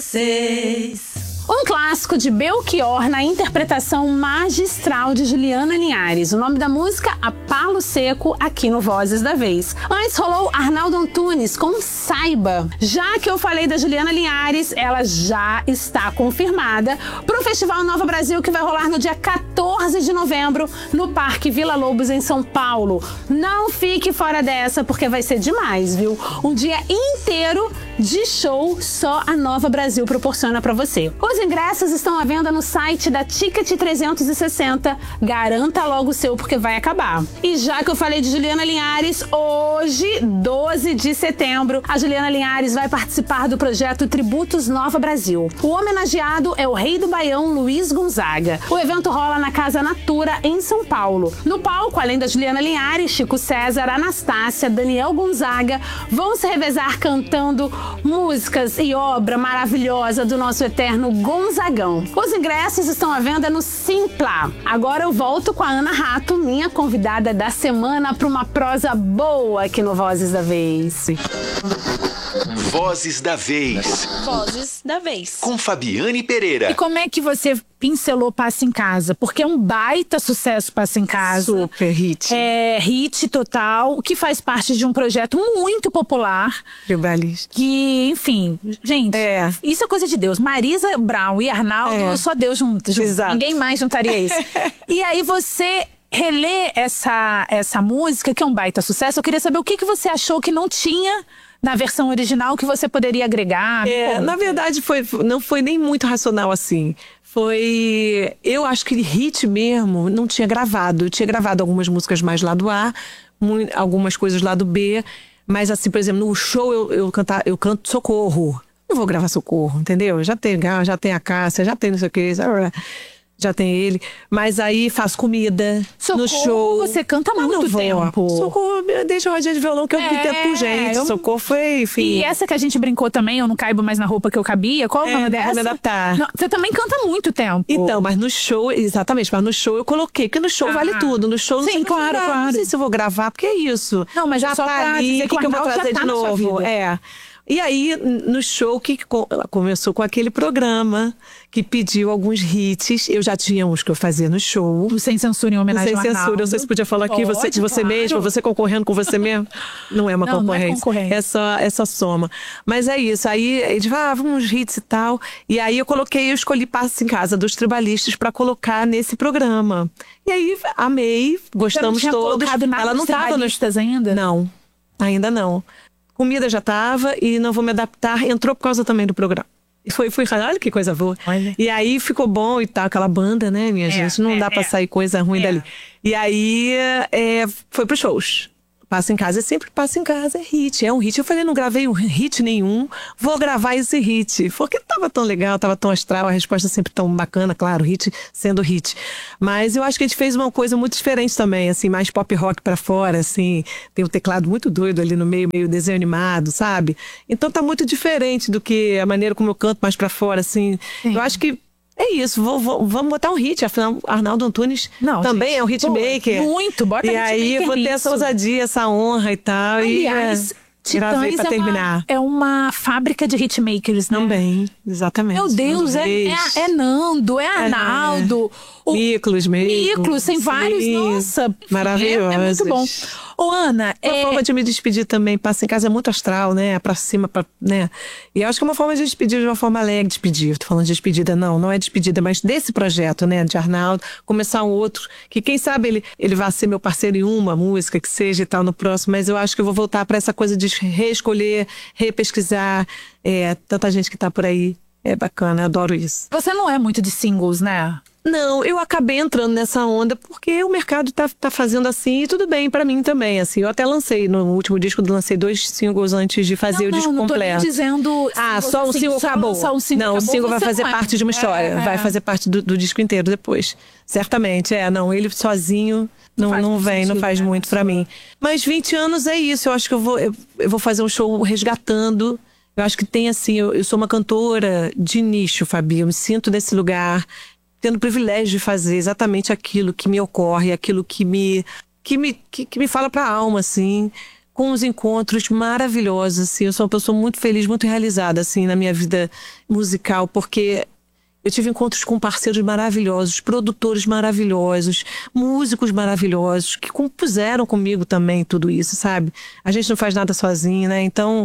Um clássico de Belchior na interpretação magistral de Juliana Linhares. O nome da música, A Palo Seco, aqui no Vozes da Vez. Antes rolou Arnaldo Antunes com Saiba. Já que eu falei da Juliana Linhares, ela já está confirmada para o Festival Nova Brasil, que vai rolar no dia 14 de novembro no Parque Vila Lobos, em São Paulo. Não fique fora dessa, porque vai ser demais, viu? Um dia inteiro de show só a Nova Brasil proporciona para você. Os ingressos estão à venda no site da Ticket 360. Garanta logo o seu, porque vai acabar. E já que eu falei de Juliana Linhares, hoje, 12 de setembro, a Juliana Linhares vai participar do projeto Tributos Nova Brasil. O homenageado é o rei do Baião, Luiz Gonzaga. O evento rola na Casa Natura, em São Paulo. No palco, além da Juliana Linhares, Chico César, Anastácia, Daniel Gonzaga vão se revezar cantando músicas e obra maravilhosa do nosso eterno Gonzagão. Os ingressos estão à venda no Simpla. Agora eu volto com a Ana Rato, minha convidada da semana, para uma prosa boa aqui no Vozes da Vez. Vozes da Vez. Vozes da Vez. Com Fabiane Pereira. E como é que você pincelou Passa em Casa? Porque é um baita sucesso Passa em Casa. Super hit. É hit total, que faz parte de um projeto muito popular. Tribalista. Que, enfim, gente, isso é coisa de Deus. Marisa Brown e Arnaldo, só Deus juntos. Exato. Ninguém mais juntaria isso. E aí você relê essa música, que é um baita sucesso. Eu queria saber o que você achou que não tinha na versão original, que você poderia agregar. Na verdade, não foi nem muito racional assim. Eu acho que hit mesmo não tinha gravado. Eu tinha gravado algumas músicas mais lado A, algumas coisas lado B. Mas assim, por exemplo, no show eu canto Socorro. Não vou gravar Socorro, entendeu? Já tem a Cássia, já tem não sei o que, já tem ele. Mas aí faço comida. Socorro, no show. Você canta há muito tempo. Socorro, deixa eu rodinha de violão que eu vi tempo com gente. Socorro foi, enfim. E essa que a gente brincou também, Eu Não Caibo Mais na Roupa Que Eu Cabia, qual é o nome dessa? Me adaptar. Não, você também canta há muito tempo. Então, mas no show, exatamente, mas no show eu coloquei, porque no show vale tudo. No show sim, claro. Não sei se eu vou gravar, porque é isso. Não, mas já só tá ali, o que eu vou trazer de novo? E aí, no show, que começou com aquele programa que pediu alguns hits. Eu já tinha uns que eu fazia no show. O Sem Censura, em homenagem ao Sem Censura, não sei se podia falar aqui, você de você mesmo, você concorrendo com você mesmo. Não é uma concorrência. Não é concorrência. É só soma. Mas é isso. Aí, eles vamos hits e tal. E aí, eu escolhi Passa em Casa, dos Tribalistas, pra colocar nesse programa. E aí, amei, gostamos todos. Ela não estava nos Tribalistas ainda? Não, ainda não. Comida já tava e Não Vou Me Adaptar entrou por causa também do programa. E foi olha que coisa boa. Olha. E aí ficou bom e tal, aquela banda, né, minha gente? Não dá pra sair coisa ruim dali. E aí foi pros shows. Passa em Casa é sempre Passa em Casa, é hit. É um hit. Eu falei, não gravei um hit nenhum, vou gravar esse hit. Porque tava tão legal, tava tão astral, a resposta sempre tão bacana, claro, hit sendo hit. Mas eu acho que a gente fez uma coisa muito diferente também, assim, mais pop rock pra fora, assim. Tem um teclado muito doido ali no meio desenho animado, sabe? Então tá muito diferente do que a maneira como eu canto mais pra fora, assim. Sim. Eu acho que é isso, vamos botar um hit. Afinal, Arnaldo Antunes também é um hitmaker. Muito, bota E aí eu vou ter essa ousadia, essa honra e tal. Aliás, Titãs pra terminar. É uma fábrica de hitmakers, né? Também, exatamente. Meu Deus, é Nando, é Arnaldo. Miklos mesmo. Miklos, tem vários, nossa. Maravilhosos. É muito bom. Ô, Ana, uma forma de me despedir também. Passa em Casa é muito astral, né? Pra cima, né? E eu acho que é uma forma de despedir de uma forma alegre. Despedir, tô falando de despedida, não é despedida, mas desse projeto, né? De Arnaldo, começar um outro, que quem sabe ele vai ser meu parceiro em uma música, que seja e tal, no próximo, mas eu acho que eu vou voltar pra essa coisa de reescolher, repesquisar, tanta gente que tá por aí. É bacana, eu adoro isso. Você não é muito de singles, né? Não, eu acabei entrando nessa onda porque o mercado tá fazendo assim e tudo bem pra mim também, assim. Eu até lancei, no último disco, lancei 2 singles antes de fazer o disco completo. Não tô nem dizendo... só um single acabou. Só um single acabou, o single vai fazer parte de uma história, vai fazer parte do disco inteiro depois. Certamente, ele sozinho não faz muito pra mim. Mas 20 anos é isso, eu acho que eu vou fazer um show resgatando. Eu acho que tem assim, eu sou uma cantora de nicho, Fabi, eu me sinto nesse lugar, tendo o privilégio de fazer exatamente aquilo que me ocorre, aquilo que me fala pra alma, assim, com uns encontros maravilhosos, assim. Eu sou uma pessoa muito feliz, muito realizada, assim, na minha vida musical, porque eu tive encontros com parceiros maravilhosos, produtores maravilhosos, músicos maravilhosos, que compuseram comigo também tudo isso, sabe? A gente não faz nada sozinho, né? Então,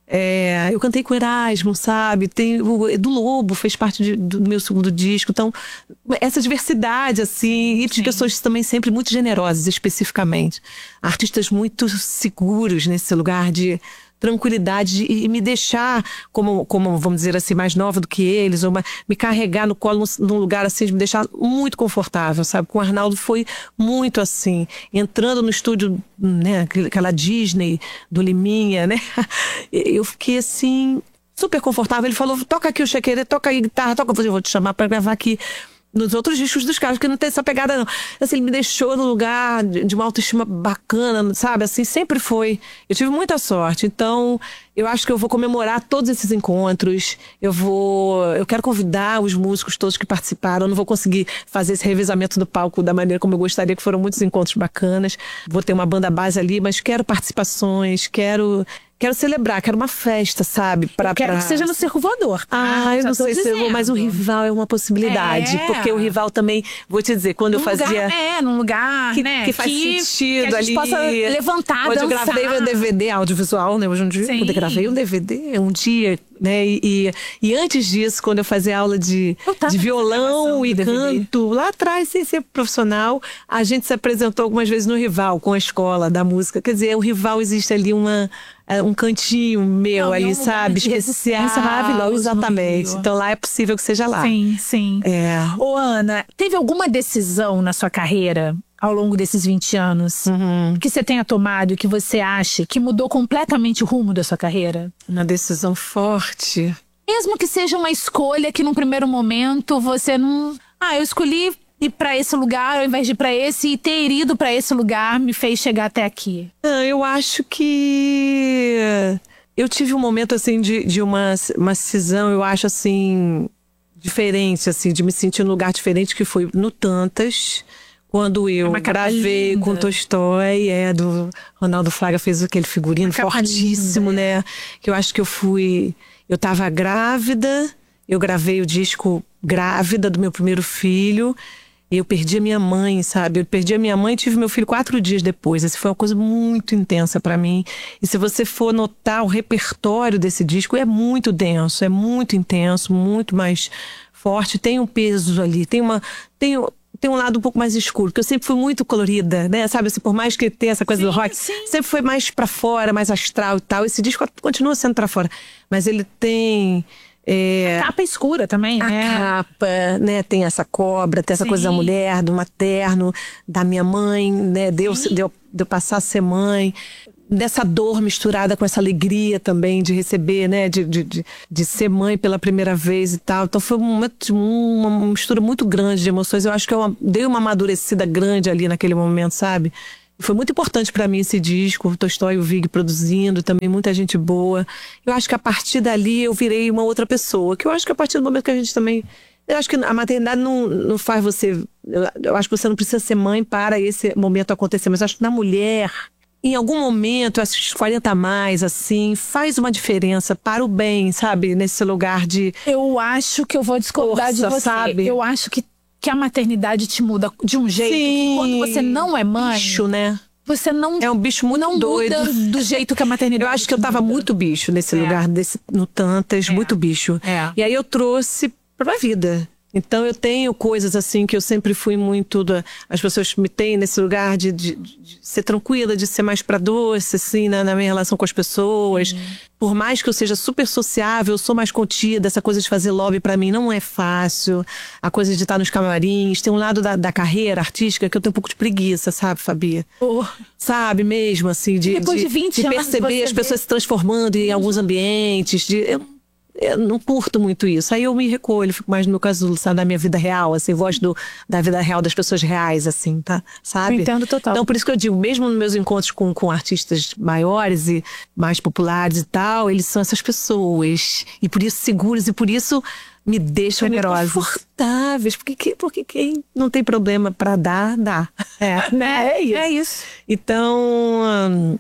eu cantei com o Erasmo, sabe? O Edu Lobo fez parte do meu segundo disco. Então, essa diversidade, assim, e pessoas também sempre muito generosas, especificamente. Artistas muito seguros nesse lugar de tranquilidade e me deixar como, vamos dizer assim, mais nova do que eles, ou me carregar no colo num lugar assim, de me deixar muito confortável, sabe? Com o Arnaldo foi muito assim, entrando no estúdio, né, aquela Disney do Liminha, né? Eu fiquei assim, super confortável. Ele falou, toca aqui o chequeire, toca aí guitarra, eu vou te chamar pra gravar aqui nos outros discos dos caras, porque não tem essa pegada, não. Assim, ele me deixou num lugar de uma autoestima bacana, sabe? Assim, sempre foi. Eu tive muita sorte. Então, eu acho que eu vou comemorar todos esses encontros. Eu quero convidar os músicos todos que participaram. Eu não vou conseguir fazer esse revezamento no palco da maneira como eu gostaria, que foram muitos encontros bacanas. Vou ter uma banda base ali, mas quero participações, quero celebrar, quero uma festa, sabe? Quero que seja no Circo Voador. Eu não sei se eu vou, mas o Rival é uma possibilidade. Porque o Rival também, vou te dizer, quando eu fazia... num lugar, né? Que faz sentido que a gente ali. Possa levantar, Hoje dançar. eu gravei meu DVD audiovisual, né? Hoje um dia eu gravei um DVD, um dia, né? E antes disso, quando eu fazia aula de violão e canto, lá atrás, sem ser profissional, a gente se apresentou algumas vezes no Rival, com a escola da música. Quer dizer, o Rival existe ali um cantinho meu ali, sabe? Especial. Maravilhoso. Exatamente. Então lá é possível que seja lá. Sim. Ô, Ana, teve alguma decisão na sua carreira ao longo desses 20 anos que você tenha tomado e que você acha que mudou completamente o rumo da sua carreira? Uma decisão forte. Mesmo que seja uma escolha que num primeiro momento você não... eu escolhi ir pra esse lugar ao invés de ir pra esse, e ter ido pra esse lugar me fez chegar até aqui. Eu acho que eu tive um momento assim de uma cisão, eu acho assim, diferente, assim, de me sentir num lugar diferente, que foi no Tantas, quando eu gravei com Tolstói, do Ronaldo Fraga fez aquele figurino fortíssimo, né? Que eu acho que eu tava grávida, eu gravei o disco grávida do meu primeiro filho. E eu perdi a minha mãe, sabe? Eu perdi a minha mãe e tive meu filho 4 dias depois. Essa foi uma coisa muito intensa pra mim. E se você for notar o repertório desse disco, é muito denso, é muito intenso, muito mais forte. Tem um peso ali, tem um lado um pouco mais escuro, porque eu sempre fui muito colorida, né? Sabe, assim, por mais que tenha essa coisa do rock, sempre foi mais pra fora, mais astral e tal. Esse disco continua sendo pra fora. Mas ele tem... A capa escura também, né? A capa, né? Tem essa cobra, tem essa coisa da mulher, do materno, da minha mãe, né? De eu passar a ser mãe. Dessa dor misturada com essa alegria também de receber, né? De ser mãe pela primeira vez e tal. Então foi um momento, uma mistura muito grande de emoções. Eu acho que eu dei uma amadurecida grande ali naquele momento, sabe? Foi muito importante pra mim esse disco, o Tolstói e o Vig produzindo, também muita gente boa. Eu acho que a partir dali eu virei uma outra pessoa, que eu acho que a partir do momento que a gente também... Eu acho que a maternidade não faz você... Eu acho que você não precisa ser mãe para esse momento acontecer, mas eu acho que na mulher, em algum momento, esses 40 a mais, assim, faz uma diferença para o bem, sabe? Nesse lugar de... Eu acho que eu vou discordar de você. Sabe? Eu acho que a maternidade te muda de um jeito que quando você não é mãe... Bicho, né? Você não... É um bicho muito doido. Muda do jeito que a maternidade... Eu acho que eu tava muito bicho nesse lugar, no Tantas, muito bicho. E aí eu trouxe pra vida. Então eu tenho coisas assim que eu sempre fui muito... As pessoas me têm nesse lugar de ser tranquila, de ser mais pra doce, assim, na minha relação com as pessoas. Por mais que eu seja super sociável, eu sou mais contida. Essa coisa de fazer lobby pra mim não é fácil. A coisa de estar nos camarins. Tem um lado da carreira artística que eu tenho um pouco de preguiça, sabe, Fabi? Sabe mesmo, assim, depois de 20 anos, perceber as pessoas se transformando em alguns ambientes. Eu não curto muito isso. Aí eu me recolho, fico mais no meu casulo, sabe? Da minha vida real, assim. Gosto da vida real, das pessoas reais, assim, tá? Sabe? Eu entendo total. Então, por isso que eu digo, mesmo nos meus encontros com artistas maiores e mais populares e tal, eles são essas pessoas. E por isso seguros, e por isso me deixam confortáveis. Porque quem não tem problema pra dar, dá. É isso. Então...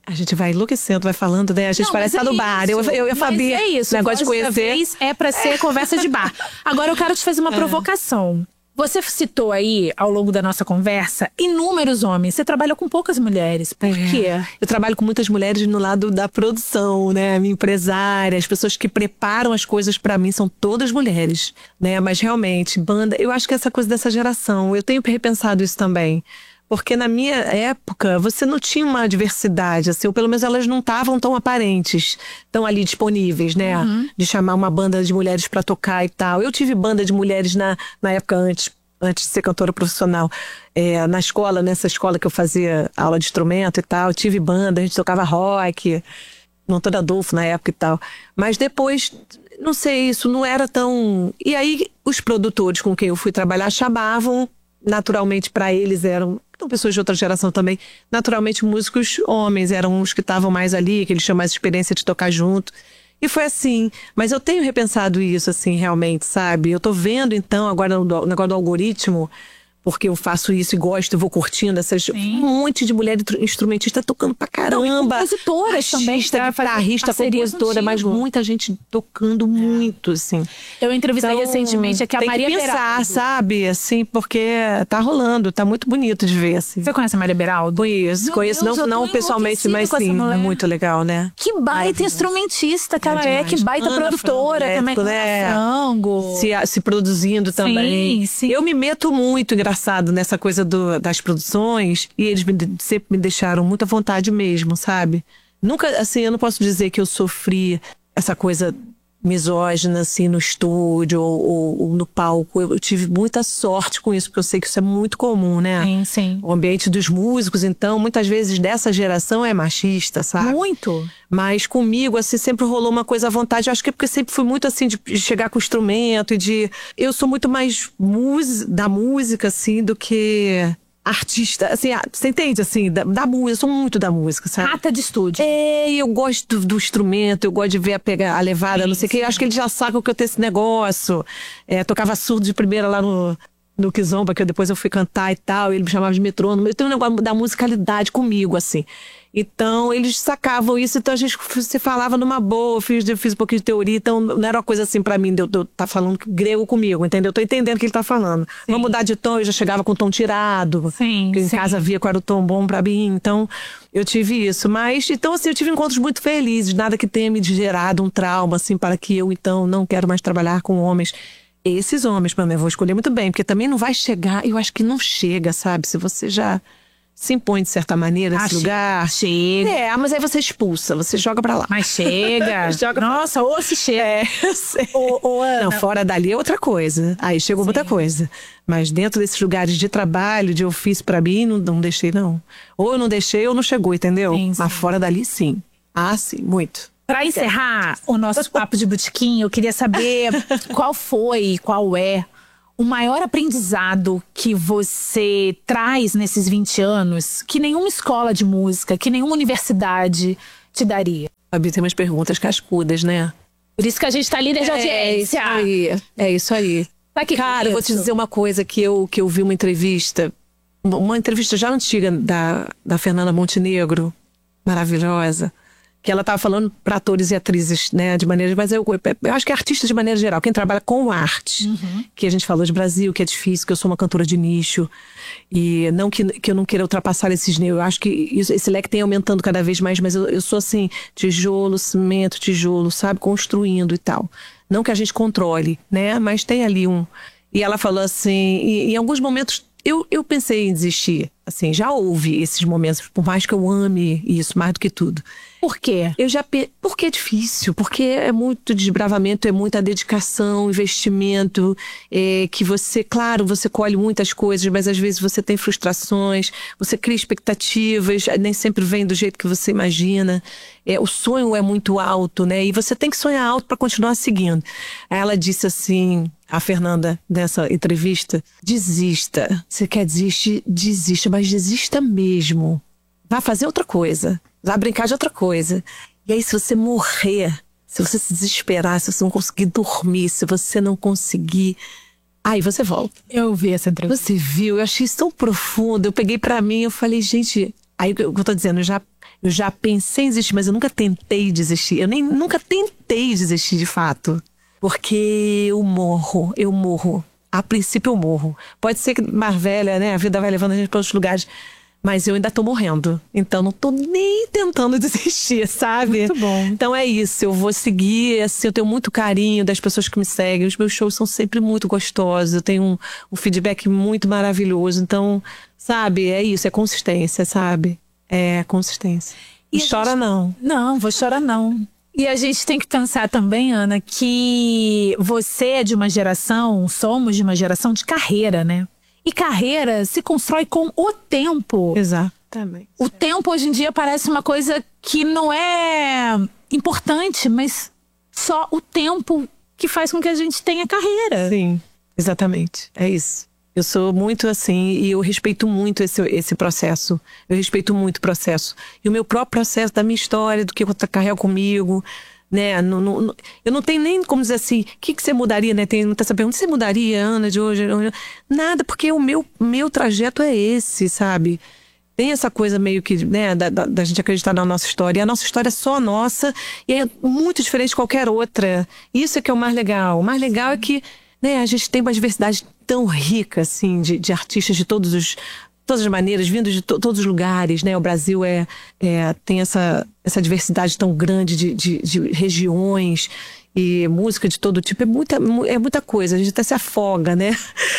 A gente vai enlouquecendo, vai falando, né? A gente parece estar no bar. Eu e a Fabi, é isso. Negócio de conhecer. É pra ser conversa de bar. Agora eu quero te fazer uma provocação. Você citou aí, ao longo da nossa conversa, inúmeros homens. Você trabalha com poucas mulheres. Por quê? Eu trabalho com muitas mulheres no lado da produção, né? Minha empresária, as pessoas que preparam as coisas pra mim são todas mulheres, né? Mas realmente, banda, eu acho que essa coisa dessa geração, eu tenho repensado isso também. Porque na minha época, você não tinha uma diversidade, assim, ou pelo menos elas não estavam tão aparentes, tão ali disponíveis, né? De chamar uma banda de mulheres pra tocar e tal. Eu tive banda de mulheres na época antes de ser cantora profissional. Na escola, nessa escola que eu fazia aula de instrumento e tal, eu tive banda, a gente tocava rock, no Antônio Adolfo na época e tal. Mas depois, não sei, isso não era tão... E aí, os produtores com quem eu fui trabalhar chamavam, naturalmente pra eles eram... Então, pessoas de outra geração também, naturalmente músicos homens, eram os que estavam mais ali, que eles tinham mais experiência de tocar junto. E foi assim. Mas eu tenho repensado isso, assim, realmente, sabe? Eu tô vendo, então, agora o negócio do algoritmo, porque eu faço isso e gosto, eu vou curtindo essas... Um monte de mulher instrumentista tocando pra caramba. Não, e compositoras também. Guitarrista, compositora, mas muita gente tocando muito, assim. Eu entrevistei recentemente aqui a Maria Beraldo. Tem que pensar, sabe? Assim, porque tá rolando, tá muito bonito de ver, assim. Você conhece a Maria Beraldo? Conheço, não pessoalmente, mas sim, é muito legal, né? Que baita instrumentista que ela é, que baita produtora também. Né? Se produzindo também. Sim. Eu me meto muito, engraçado, nessa coisa das produções, e eles sempre me deixaram muita vontade mesmo, sabe? Nunca, assim, eu não posso dizer que eu sofri essa coisa misógina, assim, no estúdio ou no palco. Eu tive muita sorte com isso, porque eu sei que isso é muito comum, né? Sim. O ambiente dos músicos, então, muitas vezes dessa geração é machista, sabe? Muito. Mas comigo, assim, sempre rolou uma coisa à vontade. Eu acho que é porque sempre fui muito, assim, de chegar com o instrumento e de... Eu sou muito mais da música, assim, do que... artista, assim, você entende, assim, da música, eu sou muito da música, sabe? Rata de estúdio. Eu gosto do instrumento, eu gosto de ver a levada, não sei o que, eu acho que eles já sacam que eu tenho esse negócio. Tocava surdo de primeira lá no Kizomba, que depois eu fui cantar e tal, e ele me chamava de metrônomo. Eu tenho um negócio da musicalidade comigo, assim. Então, eles sacavam isso, então a gente se falava numa boa, eu fiz um pouquinho de teoria, então não era uma coisa assim pra mim, de eu tá falando grego comigo, entendeu? Eu tô entendendo o que ele tá falando. Sim. Vamos mudar de tom, eu já chegava com o tom tirado, sim, que em casa via qual era o tom bom pra mim, então eu tive isso. Mas, então assim, eu tive encontros muito felizes, nada que tenha me gerado um trauma, assim, para que eu, então, não quero mais trabalhar com homens. Esses homens, pra mim, eu vou escolher muito bem, porque também não vai chegar, eu acho que não chega, sabe? Se você já... se impõe de certa maneira nesse lugar. Chega. Mas aí você expulsa, você joga pra lá. Mas chega. Nossa, ou se chega. Ana. Não, fora dali é outra coisa. Aí chegou muita coisa. Mas dentro desses lugares de trabalho, de ofício pra mim, não deixei, não. Ou eu não deixei ou não chegou, entendeu? Sim. Mas fora dali, sim. Ah, sim, muito. Pra encerrar o nosso papo de botequim, eu queria saber qual é o maior aprendizado que você traz nesses 20 anos que nenhuma escola de música, que nenhuma universidade te daria? Fabi, tem umas perguntas cascudas, né? Por isso que a gente tá líder de audiência. É isso aí. Cara, eu vou te dizer uma coisa que eu vi uma entrevista já antiga da Fernanda Montenegro, maravilhosa, que ela estava falando para atores e atrizes, né, de maneira... Mas eu acho que é artista de maneira geral, quem trabalha com arte. Que a gente falou de Brasil, que é difícil, que eu sou uma cantora de nicho. E não que eu não queira ultrapassar esses níveis. Eu acho que esse leque tem aumentando cada vez mais, mas eu sou assim, tijolo, cimento, tijolo, sabe? Construindo e tal. Não que a gente controle, né? Mas tem ali um... E ela falou assim, em alguns momentos... Eu pensei em desistir, assim, já houve esses momentos, por mais que eu ame isso, mais do que tudo. Por quê? Porque é difícil, porque é muito desbravamento, é muita dedicação, investimento, que você, claro, você colhe muitas coisas, mas às vezes você tem frustrações, você cria expectativas, nem sempre vem do jeito que você imagina. O sonho é muito alto, né? E você tem que sonhar alto para continuar seguindo. Aí ela disse assim... A Fernanda, nessa entrevista, desista. Você quer desistir? Desista, mas desista mesmo. Vá fazer outra coisa. Vá brincar de outra coisa. E aí, se você morrer, se você se desesperar, se você não conseguir dormir, se você não conseguir... Aí você volta. Eu vi essa entrevista. Você viu? Eu achei isso tão profundo. Eu peguei pra mim, eu falei, gente... Aí, o que eu tô dizendo, eu Eu já pensei em desistir, mas eu nunca tentei desistir. Eu nunca tentei desistir de fato. Porque eu morro. A princípio eu morro. Pode ser que mais velha, né? A vida vai levando a gente para outros lugares. Mas eu ainda tô morrendo. Então não tô nem tentando desistir, sabe? Muito bom. Então é isso. Eu vou seguir, assim, eu tenho muito carinho das pessoas que me seguem. Os meus shows são sempre muito gostosos. Eu tenho um feedback muito maravilhoso. Então, sabe? É isso. É consistência, sabe? É consistência. E chora não. Não, vou chorar não. E a gente tem que pensar também, Ana, que você é de uma geração, somos de uma geração de carreira, né? E carreira se constrói com o tempo. Exatamente. O tempo hoje em dia parece uma coisa que não é importante, mas só o tempo que faz com que a gente tenha carreira. Sim, exatamente. É isso. Eu sou muito assim e eu respeito muito esse processo. Eu respeito muito o processo. E o meu próprio processo da minha história, do que eu carrego comigo, né? Eu não tenho nem como dizer assim, o que você mudaria, né? Tem muita essa pergunta, você mudaria, Ana, de hoje? Nada, porque o meu trajeto é esse, sabe? Tem essa coisa meio que, né, da gente acreditar na nossa história. E a nossa história é só nossa e é muito diferente de qualquer outra. Isso é que é o mais legal. O mais legal é que, né, a gente tem uma diversidade tão rica, assim, de artistas de todas as maneiras, vindo de todos os lugares, né? O Brasil tem essa diversidade tão grande de regiões e música de todo tipo. É muita coisa, a gente até se afoga, né?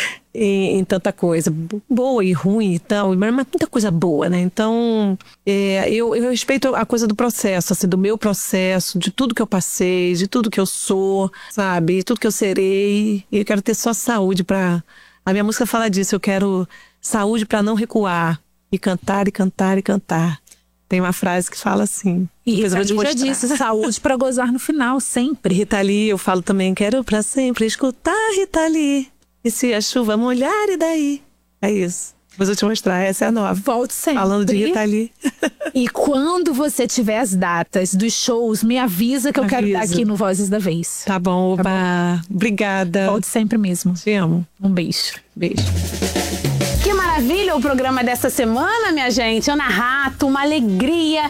Em tanta coisa boa e ruim e tal, mas muita coisa boa, né? Então, eu respeito a coisa do processo, assim, do meu processo, de tudo que eu passei, de tudo que eu sou, sabe? De tudo que eu serei. E eu quero ter só saúde pra... A minha música fala disso, eu quero saúde pra não recuar. E cantar, e cantar, e cantar. Tem uma frase que fala assim. E Rita Lee já disse, saúde pra gozar no final, sempre. Rita Lee, eu falo também, quero pra sempre escutar Rita Lee. E se a chuva molhar, e daí? É isso. Depois eu te mostrar, essa é a nova. Volte sempre. Falando de Rita Lee. E quando você tiver as datas dos shows, me avisa que eu quero estar aqui no Vozes da Vez. Tá bom, oba. Tá bom? Obrigada. Volte sempre mesmo. Te amo. Um beijo. Beijo. Que maravilha o programa dessa semana, minha gente. Ana Rato, uma alegria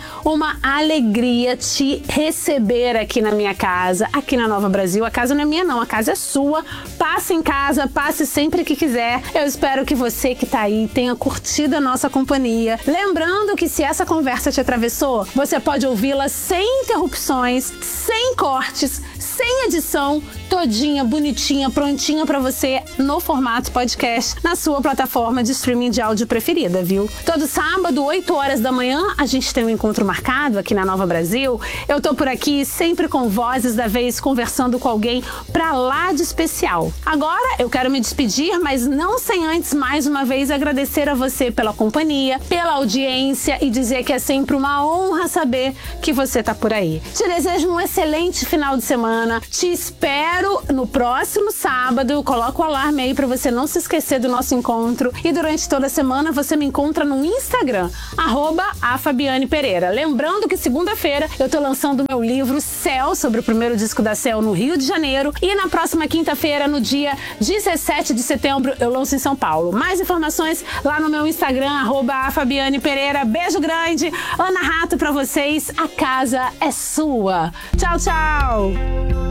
te receber aqui na minha casa, aqui na Nova Brasil. A casa não é minha não, a casa é sua. Passe em casa, passe sempre que quiser. Eu espero que você que tá aí tenha curtido a nossa companhia. Lembrando que se essa conversa te atravessou, você pode ouvi-la sem interrupções, sem cortes, sem edição, todinha, bonitinha, prontinha pra você no formato podcast, na sua plataforma de streaming de áudio preferida, viu? Todo sábado, 8 horas da manhã, a gente tem um encontro marcado aqui na Nova Brasil. Eu tô por aqui sempre com Vozes da Vez, conversando com alguém pra lá de especial. Agora, eu quero me despedir, mas não sem antes, mais uma vez, agradecer a você pela companhia, pela audiência e dizer que é sempre uma honra saber que você tá por aí. Te desejo um excelente final de semana. Te espero no próximo sábado. Coloca o alarme aí pra você não se esquecer do nosso encontro. E durante toda a semana você me encontra no Instagram, @afabianepereira. Lembrando que segunda-feira eu tô lançando o meu livro Céu, sobre o primeiro disco da Céu no Rio de Janeiro. E na próxima quinta-feira, no dia 17 de setembro, eu lanço em São Paulo. Mais informações lá no meu Instagram, @afabianepereira. Beijo grande. Ana Rato pra vocês. A casa é sua. Tchau, tchau.